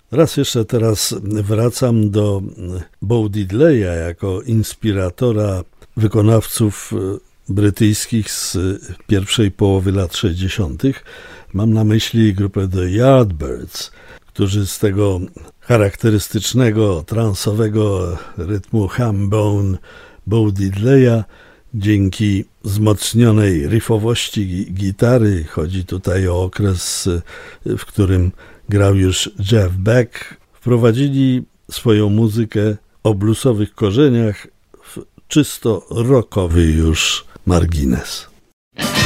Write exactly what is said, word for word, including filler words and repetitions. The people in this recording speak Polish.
Raz jeszcze teraz wracam do Bo Diddleya jako inspiratora wykonawców brytyjskich z pierwszej połowy lat sześćdziesiątych. Mam na myśli grupę The Yardbirds, którzy z tego charakterystycznego, transowego rytmu hambone Bo Diddleya dzięki wzmocnionej riffowości gitary, chodzi tutaj o okres, w którym grał już Jeff Beck, wprowadzili swoją muzykę o bluesowych korzeniach w czysto rockowy już margines.